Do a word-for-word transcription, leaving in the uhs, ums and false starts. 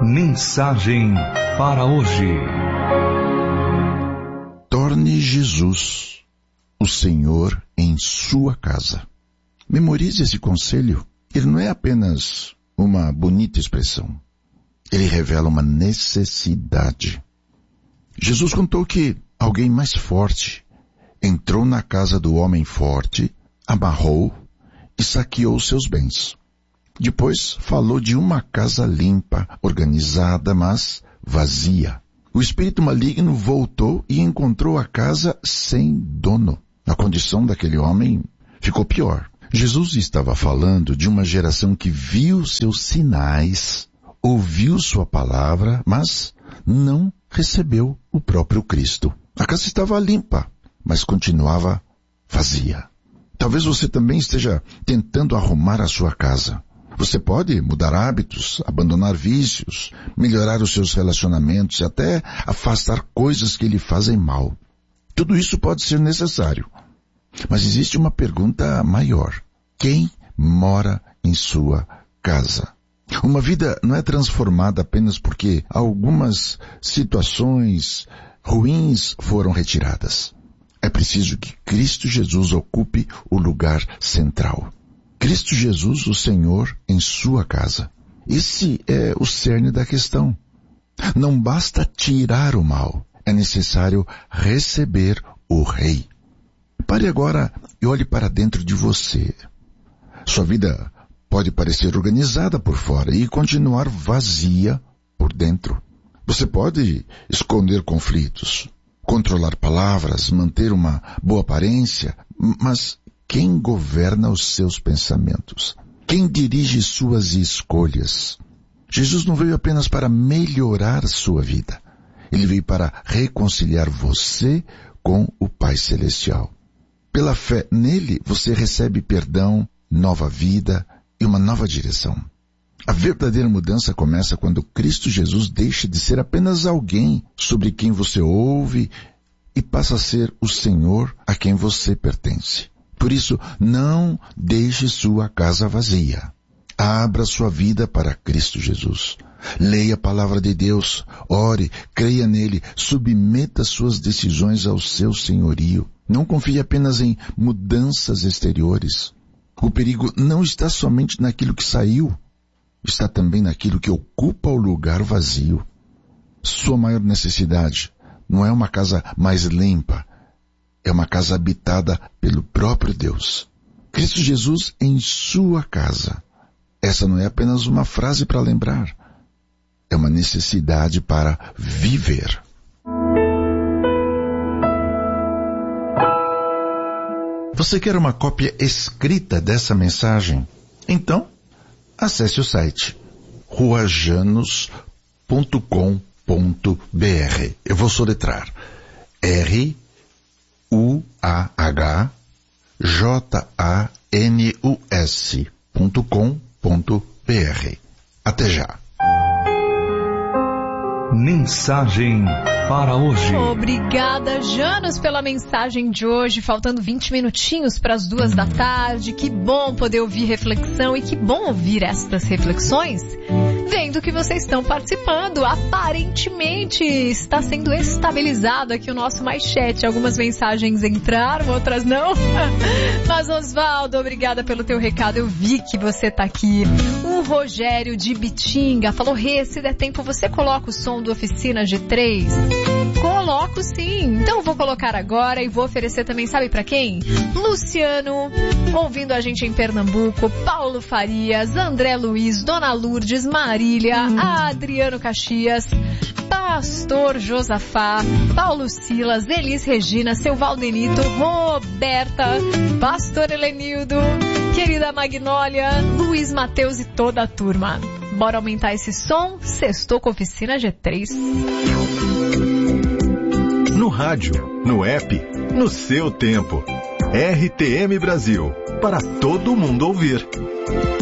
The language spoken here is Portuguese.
Mensagem para hoje. Torne Jesus o Senhor em sua casa. Memorize esse conselho. Ele não é apenas uma bonita expressão. Ele revela uma necessidade. Jesus contou que alguém mais forte entrou na casa do homem forte, amarrou e saqueou seus bens. Depois falou de uma casa limpa, organizada, mas vazia. O espírito maligno voltou e encontrou a casa sem dono. A condição daquele homem ficou pior. Jesus estava falando de uma geração que viu seus sinais, ouviu sua palavra, mas não recebeu o próprio Cristo. A casa estava limpa, mas continuava vazia. Talvez você também esteja tentando arrumar a sua casa. Você pode mudar hábitos, abandonar vícios, melhorar os seus relacionamentos e até afastar coisas que lhe fazem mal. Tudo isso pode ser necessário. Mas existe uma pergunta maior. Quem mora em sua casa? Uma vida não é transformada apenas porque algumas situações ruins foram retiradas. É preciso que Cristo Jesus ocupe o lugar central. Cristo Jesus, o Senhor, em sua casa. Esse é o cerne da questão. Não basta tirar o mal, é necessário receber o Rei. Pare agora e olhe para dentro de você. Sua vida pode parecer organizada por fora e continuar vazia por dentro. Você pode esconder conflitos, controlar palavras, manter uma boa aparência, mas quem governa os seus pensamentos? Quem dirige suas escolhas? Jesus não veio apenas para melhorar sua vida. Ele veio para reconciliar você com o Pai Celestial. Pela fé nele, você recebe perdão, nova vida e uma nova direção. A verdadeira mudança começa quando Cristo Jesus deixa de ser apenas alguém sobre quem você ouve e passa a ser o Senhor a quem você pertence. Por isso, não deixe sua casa vazia. Abra sua vida para Cristo Jesus. Leia a palavra de Deus, ore, creia nele, submeta suas decisões ao seu senhorio. Não confie apenas em mudanças exteriores. O perigo não está somente naquilo que saiu, está também naquilo que ocupa o lugar vazio. Sua maior necessidade não é uma casa mais limpa, é uma casa habitada pelo próprio Deus. Cristo Jesus em sua casa. Essa não é apenas uma frase para lembrar. É uma necessidade para viver. Você quer uma cópia escrita dessa mensagem? Então, acesse o site rua janos ponto com ponto b r. Eu vou soletrar. R U A H J A N U S ponto com ponto b r. Até já. Mensagem para hoje. Obrigada, Janos, pela mensagem de hoje. Faltando vinte minutinhos para as duas da tarde. Que bom poder ouvir reflexão e que bom ouvir estas reflexões vendo que vocês estão participando. Aparentemente está sendo estabilizado aqui o nosso mais chat. Algumas mensagens entraram, outras não. Mas, Osvaldo, obrigada pelo teu recado. Eu vi que você está aqui. O Rogério de Bitinga falou: Rê, se der tempo você coloca o som do Oficina G três? Coloco sim. Então vou colocar agora e vou oferecer também, sabe pra quem? Luciano, ouvindo a gente em Pernambuco, Paulo Farias, André Luiz, Dona Lourdes, Marília, Adriano Caxias, Pastor Josafá, Paulo Silas, Elis Regina, seu Valdenito, Roberta, Pastor Helenildo, querida Magnólia, Luiz Mateus e toda a turma. Bora aumentar esse som? Sextou com Oficina G três. No rádio, no app, no seu tempo. R T M Brasil, para todo mundo ouvir.